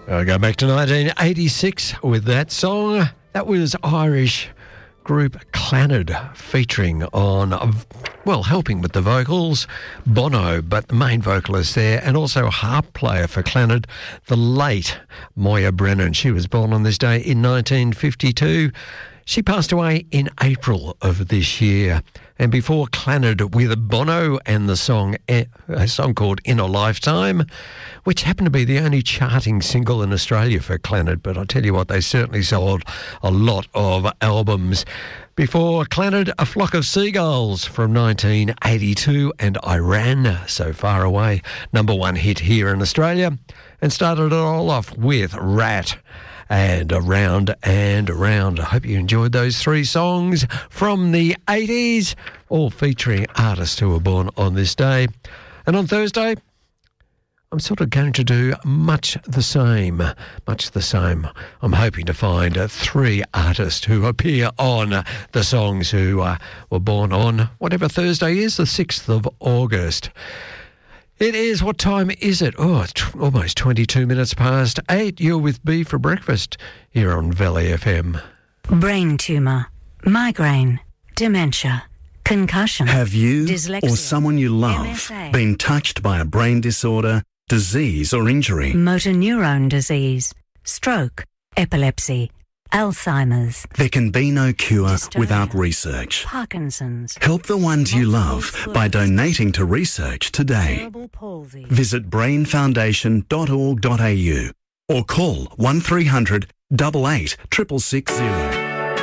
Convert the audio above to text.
I go back to 1986 with that song. That was Irish group Clannad featuring on, well, helping with the vocals, Bono, but the main vocalist there, and also harp player for Clannad, the late Moya Brennan. She was born on this day in 1952. She passed away in April of this year. And before Clannad with Bono and the song, a song called In a Lifetime, which happened to be the only charting single in Australia for Clannad, but I tell you what, they certainly sold a lot of albums. Before Clannad, A Flock of Seagulls from 1982 and Iran, So Far Away, number one hit here in Australia, and started it all off with Rat and Around and Around. I hope you enjoyed those three songs from the 80s, all featuring artists who were born on this day. And on Thursday, I'm sort of going to do much the same. I'm hoping to find three artists who appear on the songs who were born on whatever Thursday is, the 6th of August. It is, what time is it? Oh, it's almost 22 minutes past 8. You're with B for breakfast here on Valley FM. Brain tumour, migraine, dementia, concussion. Have you dyslexia, or someone you love MSA, been touched by a brain disorder, disease or injury? motor neurone disease, stroke, epilepsy, Alzheimer's, There can be no cure Dystonia, without research. Parkinson's, Help the ones you love multiple by sclerosis, donating to research today. cerebral palsy. Visit brainfoundation.org.au or call 1300 88 660.